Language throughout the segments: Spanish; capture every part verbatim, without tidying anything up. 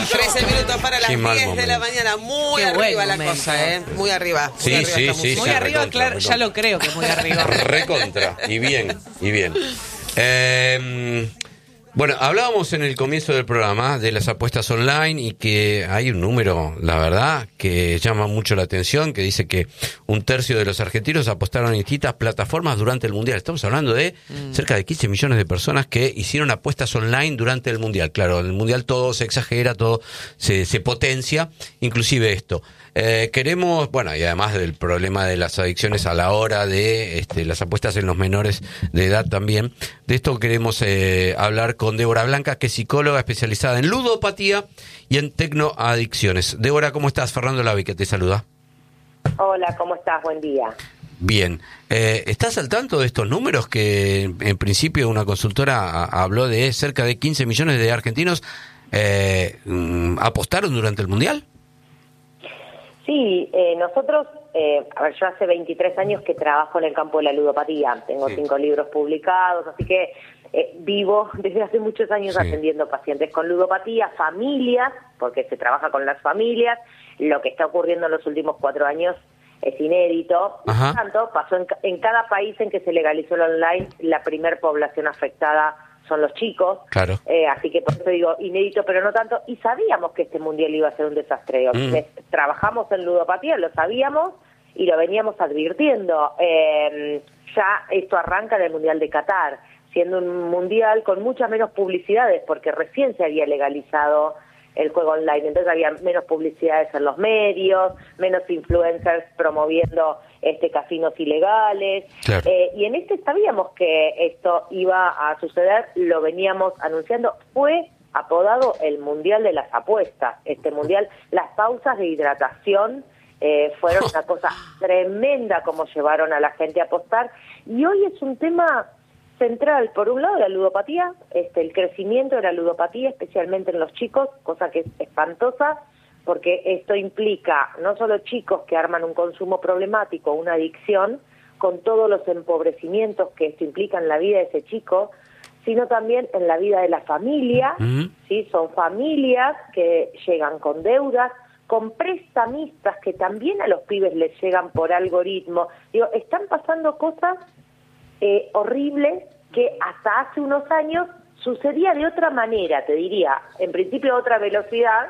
trece minutos para las Qué mal diez de la momento. mañana. Muy Qué arriba buen la momento. cosa, ¿eh? Muy arriba. Muy Sí, arriba sí, esta sí, música. Muy sí, arriba, recontra, claro, ya recontra. lo creo que muy arriba. Recontra. Y bien, y bien. Eh, bueno, hablábamos en el comienzo del programa de las apuestas online y que hay un número, la verdad, que llama mucho la atención, que dice que un tercio de los argentinos apostaron en distintas plataformas durante el Mundial. Estamos hablando de mm. cerca de quince millones de personas que hicieron apuestas online durante el Mundial. Claro, en el Mundial todo se exagera, todo se, se potencia, inclusive esto. Eh, queremos, bueno, y además del problema de las adicciones a la hora de este, las apuestas en los menores de edad también, de esto queremos eh, hablar con Débora Blanca, que es psicóloga especializada en ludopatía y en tecnoadicciones. Débora, ¿cómo estás? Fernando Lavi, que te saluda. Hola, ¿cómo estás? Buen día. Bien. Eh, ¿Estás al tanto de estos números que en principio una consultora a, habló de cerca de quince millones de argentinos eh, apostaron durante el Mundial? Sí, eh, nosotros, eh, a ver, yo hace veintitrés años que trabajo en el campo de la ludopatía, tengo sí. cinco libros publicados, así que eh, vivo desde hace muchos años sí. atendiendo pacientes con ludopatía, familias, porque se trabaja con las familias. Lo que está ocurriendo en los últimos cuatro años es inédito. Por tanto, pasó en, en cada país en que se legalizó el online, la primer población afectada son los chicos, claro. eh, así que por eso digo inédito, pero no tanto, y sabíamos que este mundial iba a ser un desastre. Mm. Trabajamos en ludopatía, lo sabíamos y lo veníamos advirtiendo. Eh, ya esto arranca en el Mundial de Qatar, siendo un mundial con muchas menos publicidades, porque recién se había legalizado el juego online, entonces había menos publicidades en los medios, menos influencers promoviendo este casinos ilegales, claro. eh, y en este sabíamos que esto iba a suceder, lo veníamos anunciando. Fue apodado el Mundial de las Apuestas, este mundial. Las pausas de hidratación eh, fueron una cosa tremenda como llevaron a la gente a apostar, y hoy es un tema central, por un lado la ludopatía, este, el crecimiento de la ludopatía, especialmente en los chicos, cosa que es espantosa, porque esto implica no solo chicos que arman un consumo problemático, una adicción, con todos los empobrecimientos que esto implica en la vida de ese chico, sino también en la vida de la familia, uh-huh. ¿sí? Son familias que llegan con deudas, con prestamistas que también a los pibes les llegan por algoritmo. Digo, están pasando cosas Eh, horrible que hasta hace unos años sucedía de otra manera, te diría, en principio a otra velocidad,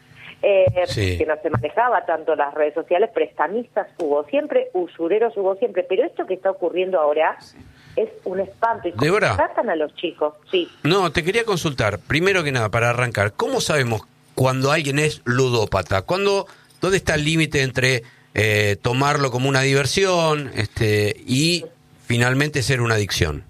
eh, sí. que no se manejaba tanto las redes sociales, prestamistas hubo siempre, usureros hubo siempre, pero esto que está ocurriendo ahora sí. es un espanto. ¿Y cómo Débora, tratan a los chicos? Sí. No, te quería consultar, primero que nada, para arrancar, ¿cómo sabemos cuando alguien es ludópata? ¿Cuándo, ¿Dónde está el límite entre eh, tomarlo como una diversión este, y finalmente ser una adicción?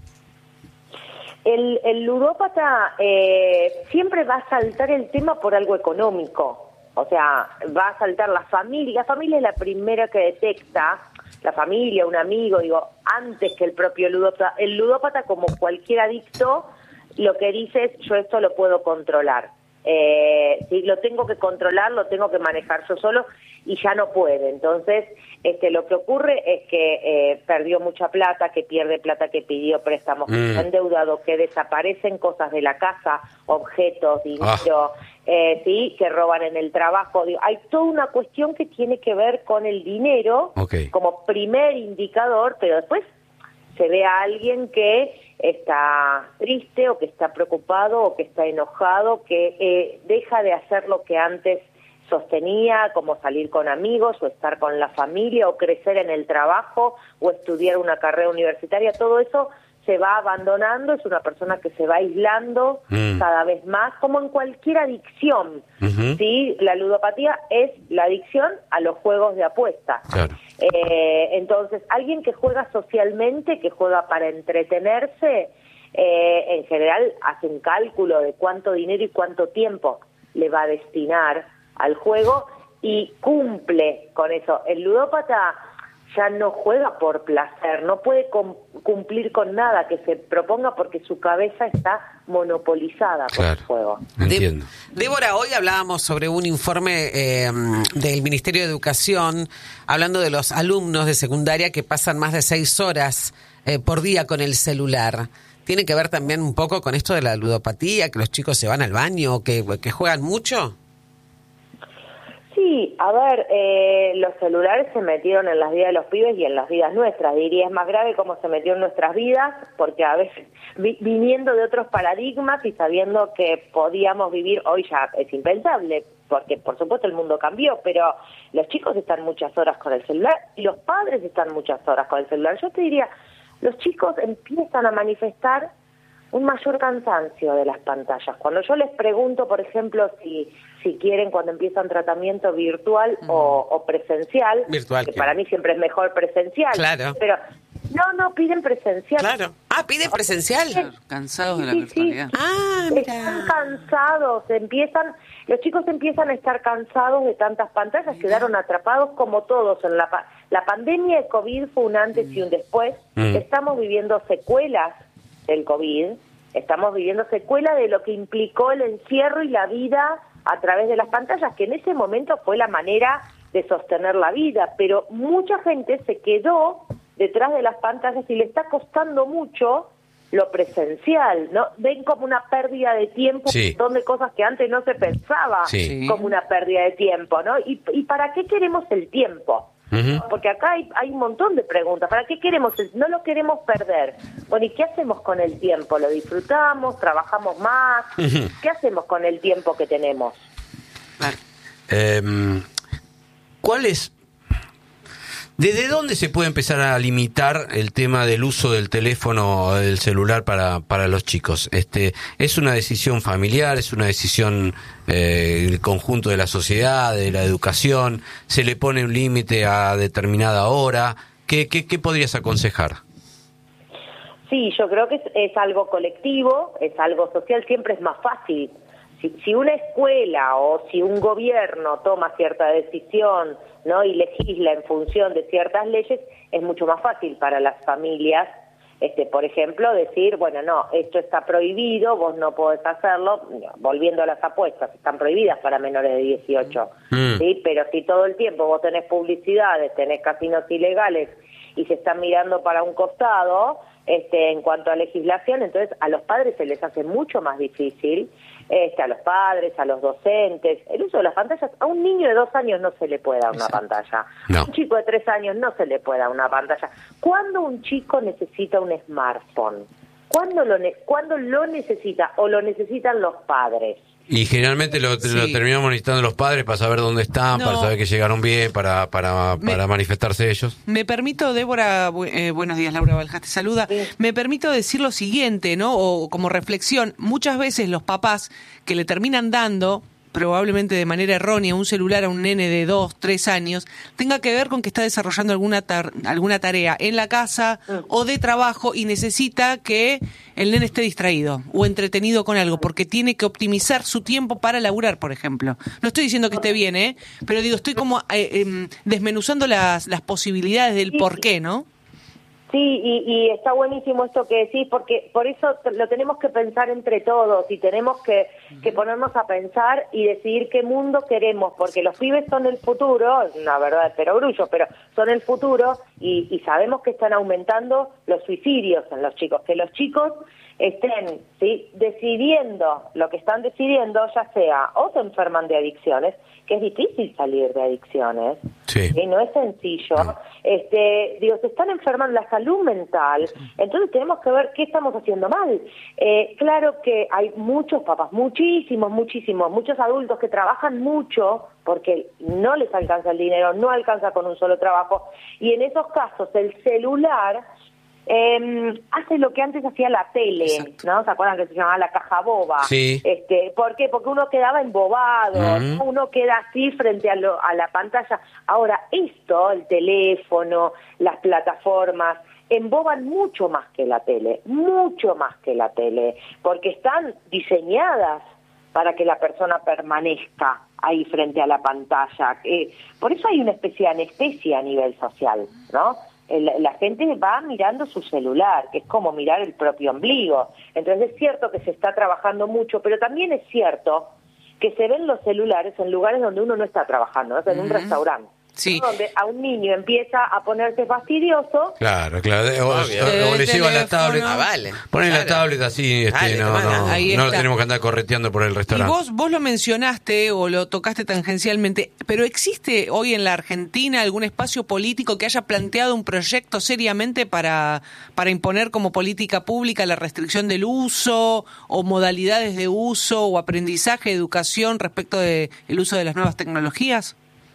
El, el ludópata eh, siempre va a saltar el tema por algo económico, o sea, va a saltar la familia, la familia es la primera que detecta, la familia, un amigo, digo, antes que el propio ludópata. El ludópata, como cualquier adicto, lo que dice es, yo esto lo puedo controlar, eh, si lo tengo que controlar, lo tengo que manejar yo solo, y ya no puede. Entonces, este, lo que ocurre es que eh, perdió mucha plata, que pierde plata, que pidió préstamos, mm. que está endeudado, que desaparecen cosas de la casa, objetos, dinero, ah. eh, sí, que roban en el trabajo. Digo, hay toda una cuestión que tiene que ver con el dinero okay. como primer indicador, pero después se ve a alguien que está triste o que está preocupado o que está enojado, que eh, deja de hacer lo que antes sostenía, como salir con amigos o estar con la familia o crecer en el trabajo o estudiar una carrera universitaria. Todo eso se va abandonando, es una persona que se va aislando mm. cada vez más, como en cualquier adicción. Uh-huh. ¿Sí? La ludopatía es la adicción a los juegos de apuesta. Claro. Eh, entonces, alguien que juega socialmente, que juega para entretenerse, eh, en general hace un cálculo de cuánto dinero y cuánto tiempo le va a destinar al juego y cumple con eso. El ludópata ya no juega por placer, no puede com- cumplir con nada que se proponga porque su cabeza está monopolizada por claro. el juego. Entiendo. De- Débora, hoy hablábamos sobre un informe eh, del Ministerio de Educación hablando de los alumnos de secundaria que pasan más de seis horas eh, por día con el celular. ¿Tiene que ver también un poco con esto de la ludopatía, que los chicos se van al baño, que, que juegan mucho? Sí, a ver, eh, los celulares se metieron en las vidas de los pibes y en las vidas nuestras. Diría, es más grave cómo se metió en nuestras vidas, porque a veces vi, viniendo de otros paradigmas y sabiendo que podíamos vivir, hoy ya es impensable, porque por supuesto el mundo cambió, pero los chicos están muchas horas con el celular y los padres están muchas horas con el celular. Yo te diría, los chicos empiezan a manifestar un mayor cansancio de las pantallas. Cuando yo les pregunto, por ejemplo, si si quieren cuando empiezan tratamiento virtual uh-huh. o, o presencial, virtual, que ¿qué? Para mí siempre es mejor presencial, claro. pero no, no, piden presencial. Claro. Ah, piden presencial. Claro, cansados de la sí, virtualidad. Sí. Ah, mira. Están cansados, empiezan, los chicos empiezan a estar cansados de tantas pantallas, mira. Quedaron atrapados como todos en la pa- la pandemia de COVID fue un antes mm. y un después. Mm. Estamos viviendo secuelas del COVID, estamos viviendo secuelas de lo que implicó el encierro y la vida a través de las pantallas, que en ese momento fue la manera de sostener la vida, pero mucha gente se quedó detrás de las pantallas y le está costando mucho lo presencial, ¿no? Ven como una pérdida de tiempo, sí. un montón de cosas que antes no se pensaba sí. como una pérdida de tiempo, ¿no? ¿Y, y para qué queremos el tiempo? Uh-huh. Porque acá hay, hay un montón de preguntas. ¿Para qué queremos? El, no lo queremos perder. Bueno, ¿y qué hacemos con el tiempo? ¿Lo disfrutamos? ¿Trabajamos más? Uh-huh. ¿Qué hacemos con el tiempo que tenemos? Eh, ¿Cuál es? ¿Desde dónde se puede empezar a limitar el tema del uso del teléfono o del celular para, para los chicos? Este, ¿es una decisión familiar? ¿Es una decisión eh, el conjunto de la sociedad, de la educación? ¿Se le pone un límite a determinada hora? ¿Qué, qué, qué podrías aconsejar? Sí, yo creo que es, es algo colectivo, es algo social, siempre es más fácil. Si, si una escuela o si un gobierno toma cierta decisión, ¿no? y legisla en función de ciertas leyes, es mucho más fácil para las familias, este, por ejemplo, decir, bueno, no, esto está prohibido, vos no podés hacerlo, volviendo a las apuestas, están prohibidas para menores de dieciocho, mm. ¿sí? Pero si todo el tiempo vos tenés publicidades, tenés casinos ilegales y se están mirando para un costado, este, en cuanto a legislación, entonces a los padres se les hace mucho más difícil, este, a los padres, a los docentes, el uso de las pantallas. A un niño de dos años no se le puede dar una Exacto. pantalla, no. a un chico de tres años no se le puede dar una pantalla. ¿Cuándo un chico necesita un smartphone? ¿Cuándo lo, ne- ¿Cuándo lo necesita o lo necesitan los padres? Y generalmente lo, sí. lo terminamos necesitando los padres para saber dónde están, no. para saber que llegaron bien, para para, para me, manifestarse ellos. Me permito, Débora, bu- eh, buenos días, Laura Baljas te saluda, sí. me permito decir lo siguiente, ¿no? O como reflexión, muchas veces los papás que le terminan dando, probablemente de manera errónea, un celular a un nene de dos, tres años, tenga que ver con que está desarrollando alguna tar- alguna tarea en la casa mm. o de trabajo y necesita que el nene esté distraído o entretenido con algo, porque tiene que optimizar su tiempo para laburar, por ejemplo. No estoy diciendo que esté bien, ¿eh? Pero digo, estoy como eh, eh, desmenuzando las, las posibilidades del sí. por qué, ¿no? Sí, y, y está buenísimo esto que decís, porque por eso lo tenemos que pensar entre todos y tenemos que, que ponernos a pensar y decidir qué mundo queremos, porque los pibes son el futuro, es una verdad de perogrullo, pero son el futuro y, y sabemos que están aumentando los suicidios en los chicos, que los chicos estén ¿sí? decidiendo lo que están decidiendo, ya sea o se enferman de adicciones, que es difícil salir de adicciones, sí. y no es sencillo, no. este digo, se están enfermando la salud mental, entonces tenemos que ver qué estamos haciendo mal. Eh, claro que hay muchos papás, muchísimos, muchísimos, muchos adultos que trabajan mucho porque no les alcanza el dinero, no alcanza con un solo trabajo, y en esos casos el celular Eh, hace lo que antes hacía la tele, Exacto. ¿no? ¿Se acuerdan que se llamaba la caja boba? Sí. Este, ¿por qué? Porque uno quedaba embobado, uh-huh. ¿no? Uno queda así frente a, lo, a la pantalla. Ahora, esto, el teléfono, las plataformas, emboban mucho más que la tele, mucho más que la tele, porque están diseñadas para que la persona permanezca ahí frente a la pantalla. Eh, por eso hay una especie de anestesia a nivel social, ¿no? La gente va mirando su celular, que es como mirar el propio ombligo. Entonces es cierto que se está trabajando mucho, pero también es cierto que se ven los celulares en lugares donde uno no está trabajando, ¿no? En uh-huh. un restaurante. Sí. ¿no? Donde a un niño empieza a ponerse fastidioso. Claro, claro. O, o- Obvio. o le El llevan la teléfono. tablet. Ah, vale. Ponen la Claro. tablet así, este, Dale, no, tomala. no, Ahí no está. tenemos que andar correteando por el Y restaurante. vos, vos lo mencionaste o lo tocaste tangencialmente, pero ¿existe hoy en la Argentina algún espacio político que haya planteado un proyecto seriamente para, para imponer como política pública la restricción del uso o modalidades de uso o aprendizaje, educación respecto del uso de las nuevas tecnologías?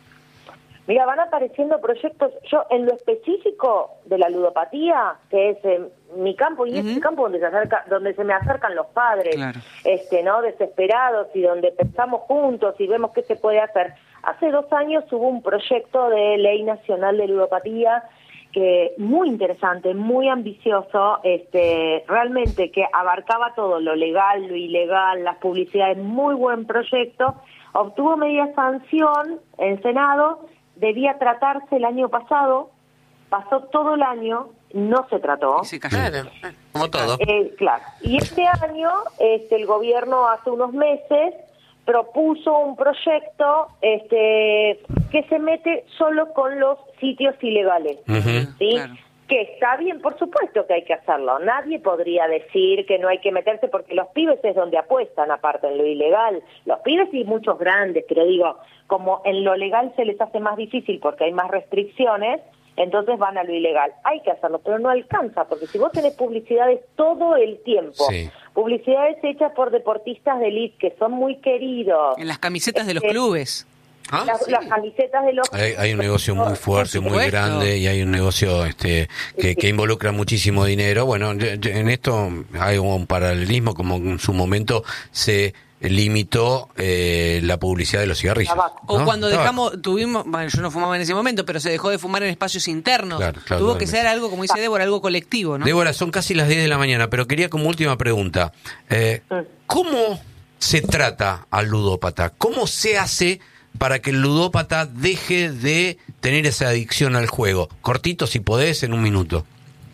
Mira, van apareciendo proyectos, yo en lo específico de la ludopatía, que es eh, mi campo, y es el campo donde se acerca, donde se me acercan los padres, Claro. este, ¿no? Desesperados, y donde pensamos juntos y vemos qué se puede hacer. Hace dos años hubo un proyecto de ley nacional de ludopatía que muy interesante, muy ambicioso, este, realmente que abarcaba todo, lo legal, lo ilegal, las publicidades, muy buen proyecto, obtuvo media sanción en Senado, debía tratarse el año pasado, pasó todo el año, no se trató. Y se cayó. Claro, como todo. Eh, claro. Y este año, este, el gobierno hace unos meses propuso un proyecto este, que se mete solo con los sitios ilegales, Ujú. ¿sí? Claro. Que está bien, por supuesto que hay que hacerlo. Nadie podría decir que no hay que meterse porque los pibes es donde apuestan, aparte en lo ilegal. Los pibes y muchos grandes, pero digo, como en lo legal se les hace más difícil porque hay más restricciones, entonces van a lo ilegal. Hay que hacerlo, pero no alcanza, porque si vos tenés publicidades todo el tiempo, Sí. publicidades hechas por deportistas de élite que son muy queridos, En las camisetas de los Este, clubes. Ah, las, sí. las camisetas de los... Hay, hay un negocio muy fuerte, muy supuesto. grande, y hay un negocio este que, que involucra muchísimo dinero. Bueno, yo- yo- en esto hay un paralelismo, como en su momento se limitó eh, la publicidad de los cigarrillos. Tabaco. O ¿no? cuando Tabaco. dejamos, tuvimos, bueno, yo no fumaba en ese momento, pero se dejó de fumar en espacios internos. Claro, claro, Tuvo que totalmente. ser algo, como dice Débora, algo colectivo, ¿no? Débora, son casi las diez de la mañana, pero quería como última pregunta. Eh, ¿Cómo se trata al ludópata? ¿Cómo se hace para que el ludópata deje de tener esa adicción al juego? Cortito, si podés, en un minuto.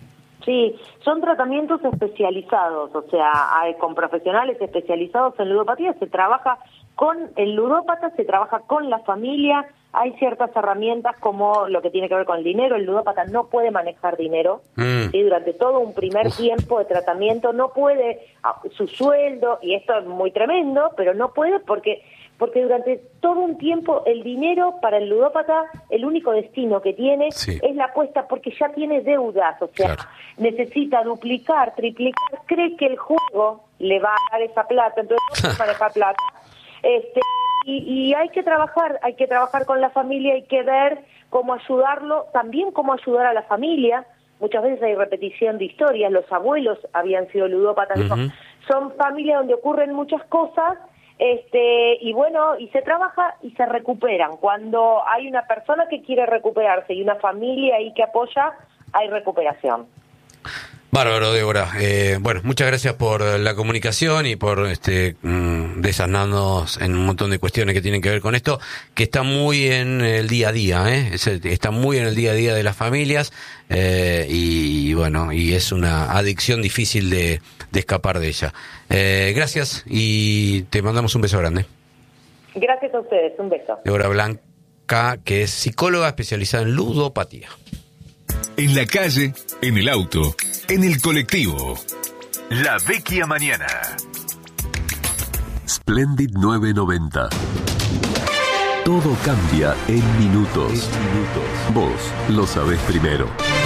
Sí, son tratamientos especializados, o sea, hay- con profesionales especializados en ludopatía, se trabaja con el ludópata, se trabaja con la familia, hay ciertas herramientas como lo que tiene que ver con el dinero, el ludópata no puede manejar dinero, Mm. ¿sí? Durante todo un primer tiempo de tratamiento no puede, ah, su sueldo, y esto es muy tremendo, pero no puede porque porque durante todo un tiempo el dinero para el ludópata, el único destino que tiene Sí. es la apuesta porque ya tiene deudas, o sea, Claro. necesita duplicar, triplicar, cree que el juego le va a dar esa plata, entonces no puede manejar plata. Este, y, y hay que trabajar, hay que trabajar con la familia, hay que ver cómo ayudarlo, también cómo ayudar a la familia. Muchas veces hay repetición de historias, los abuelos habían sido ludópatas, Ujú. ¿no? Son familias donde ocurren muchas cosas. Este, y bueno, y se trabaja y se recuperan. Cuando hay una persona que quiere recuperarse y una familia ahí que apoya, hay recuperación. Bárbaro, Débora. Eh, bueno, muchas gracias por la comunicación y por este mm, desasnarnos en un montón de cuestiones que tienen que ver con esto, que está muy en el día a día, ¿eh? Es- está muy en el día a día de las familias eh, y, y bueno, y es una adicción difícil de, de escapar de ella. Eh, gracias y te mandamos un beso grande. Gracias a ustedes, un beso. Débora Blanca, que es psicóloga especializada en ludopatía. En la calle, en el auto, en el colectivo. La Vecchia Mañana. Splendid nueve noventa. Todo cambia en minutos. Vos lo sabés primero.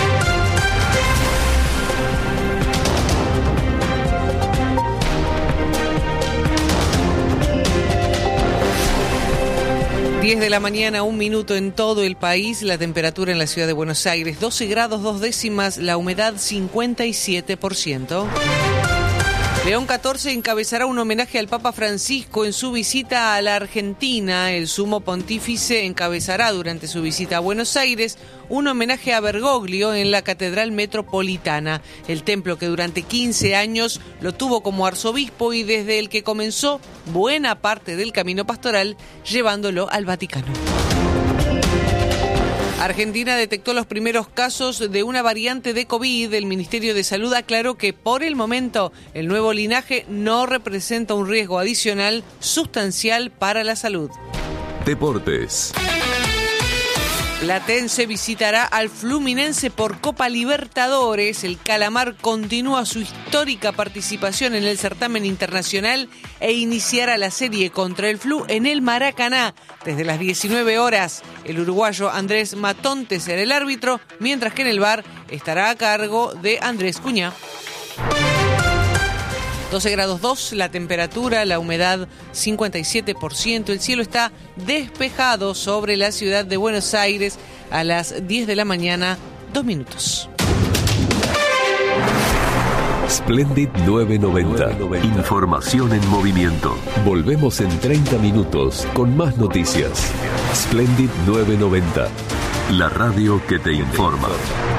diez de la mañana, un minuto en todo el país, la temperatura en la ciudad de Buenos Aires, doce grados dos décimas, la humedad cincuenta y siete por ciento. León catorce encabezará un homenaje al Papa Francisco en su visita a la Argentina. El sumo pontífice encabezará durante su visita a Buenos Aires un homenaje a Bergoglio en la Catedral Metropolitana, el templo que durante quince años lo tuvo como arzobispo y desde el que comenzó buena parte del camino pastoral llevándolo al Vaticano. Argentina detectó los primeros casos de una variante de COVID. El Ministerio de Salud aclaró que por el momento el nuevo linaje no representa un riesgo adicional sustancial para la salud. Deportes. Platense visitará al Fluminense por Copa Libertadores. El Calamar continúa su histórica participación en el certamen internacional e iniciará la serie contra el Flu en el Maracaná. Desde las diecinueve horas, el uruguayo Andrés Matonte será el árbitro, mientras que en el V A R estará a cargo de Andrés Cuñá. doce grados dos, la temperatura, la humedad cincuenta y siete por ciento. El cielo está despejado sobre la ciudad de Buenos Aires a las diez de la mañana, dos minutos. Splendid novecientos noventa. Información en movimiento. Volvemos en treinta minutos con más noticias. Splendid novecientos noventa. La radio que te informa.